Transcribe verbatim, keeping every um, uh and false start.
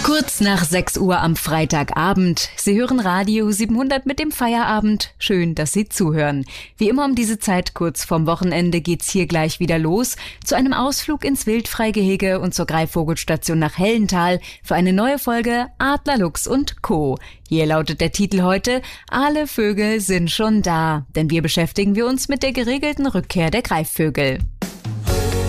Kurz nach sechs Uhr am Freitagabend. Sie hören Radio siebenhundert mit dem Feierabend. Schön, dass Sie zuhören. Wie immer um diese Zeit kurz vorm Wochenende geht's hier gleich wieder los. Zu einem Ausflug ins Wildfreigehege und zur Greifvogelstation nach Hellental für eine neue Folge Adler, Luchs und Co. Hier lautet der Titel heute: Alle Vögel sind schon da. Denn wir beschäftigen wir uns mit der geregelten Rückkehr der Greifvögel.